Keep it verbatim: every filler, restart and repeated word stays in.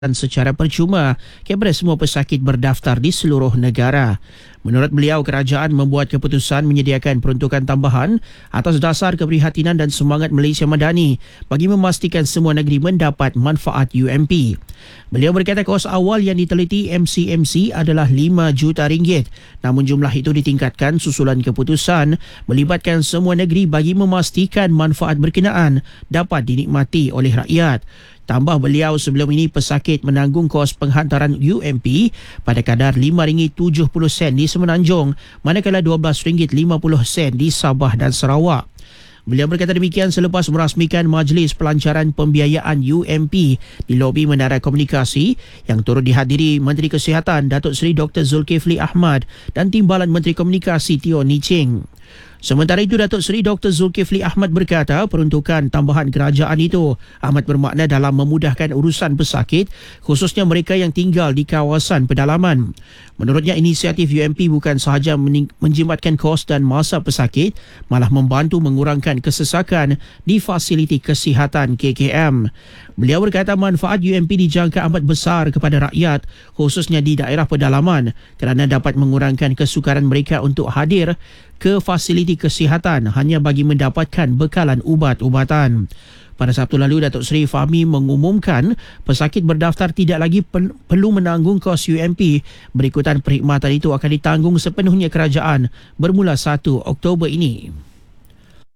secara percuma kepada semua pesakit berdaftar di seluruh negara. Menurut beliau, kerajaan membuat keputusan menyediakan peruntukan tambahan atas dasar keprihatinan dan semangat Malaysia Madani bagi memastikan semua negeri mendapat manfaat U M P. Beliau berkata kos awal yang diteliti M C M C adalah lima juta ringgit. Namun jumlah itu ditingkatkan susulan keputusan melibatkan semua negeri bagi memastikan manfaat berkenaan dapat dinikmati oleh rakyat. Tambah beliau, sebelum ini pesakit menanggung kos penghantaran U M P pada kadar lima ringgit tujuh puluh sen di Semenanjung, manakala dua belas ringgit lima puluh sen di Sabah dan Sarawak. Beliau berkata demikian selepas merasmikan Majlis Pelancaran Pembiayaan U M P di lobi Menara Komunikasi yang turut dihadiri Menteri Kesihatan Datuk Seri Doktor Zulkifli Ahmad dan Timbalan Menteri Komunikasi Teo Nii Cheng. Sementara itu, Datuk Seri Doktor Zulkifli Ahmad berkata peruntukan tambahan kerajaan itu amat bermakna dalam memudahkan urusan pesakit, khususnya mereka yang tinggal di kawasan pedalaman. Menurutnya, inisiatif U M P bukan sahaja menjimatkan kos dan masa pesakit, malah membantu mengurangkan kesesakan di fasiliti kesihatan K K M. Beliau berkata manfaat U M P dijangka amat besar kepada rakyat, khususnya di daerah pedalaman, kerana dapat mengurangkan kesukaran mereka untuk hadir ke fasiliti kesihatan hanya bagi mendapatkan bekalan ubat-ubatan. Pada Sabtu lalu, Datuk Seri Fahmi mengumumkan pesakit berdaftar tidak lagi pen- perlu menanggung kos U M P. Berikutan perkhidmatan itu akan ditanggung sepenuhnya kerajaan bermula satu Oktober ini.